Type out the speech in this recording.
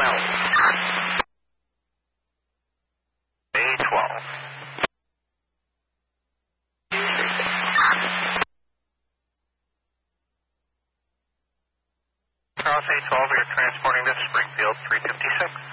A12. Cross A12, we are transporting to Springfield 356.